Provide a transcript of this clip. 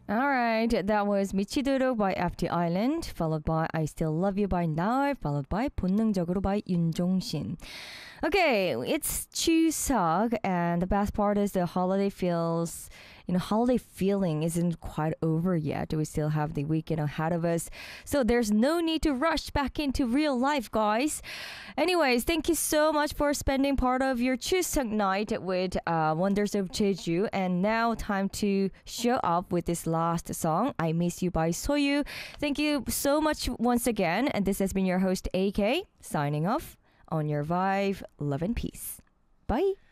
All right, that was 미치도록 by FT Island, followed by I Still Love You by Now, followed by 본능적으로 by 윤종신. Okay, it's Chuseok, and the best part is the holiday feeling isn't quite over yet. We still have the weekend ahead of us, so there's no need to rush back into real life, guys. Anyways, thank you so much for spending part of your Chuseok night with Wonders of Jeju, and now time to show up with this last song, I Miss You by Soyu. Thank you so much once again, and this has been your host AK, signing off on your vibe. Love and peace. Bye.